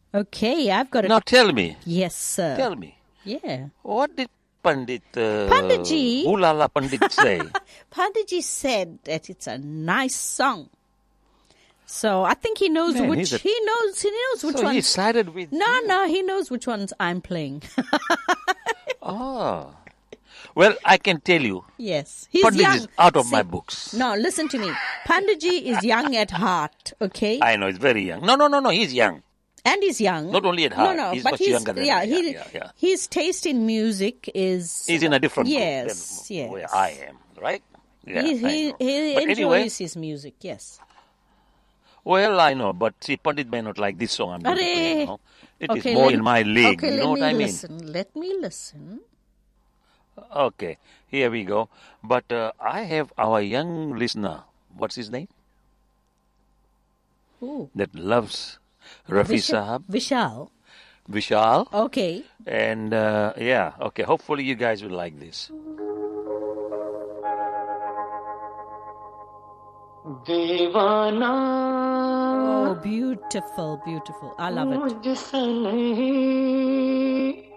Okay, I've got it. Now tell me. Yes, sir. Tell me. Yeah. What did Pandit Panditji. Hulala Pandit say? Panditji said that it's a nice song. So I think he knows Man, which he knows which So ones. he sided with No, he knows which ones I'm playing. Oh. Well, I can tell you. Yes. He's Pandit young. is out of my books. No, listen to me. Panditji is young at heart, okay? I know, he's very young. No, he's young. And he's young. Not only at heart. No, He's but much younger than me. Yeah. His taste in music is... He's in a different group yes. than where I am, right? Yeah, He But enjoys anyway, his music, yes. well, I know, but see, Pandit may not like this song I'm going to play now. It is Okay, more in my league, okay, you know what I mean? Let me listen. Okay, here we go. But I have our young listener, what's his name? Who? That loves Rafi Sahab. Vishal. Vishal. Okay. And okay, hopefully you guys will like this. दीवाना Oh, beautiful, beautiful. I love it. मुझसे नहीं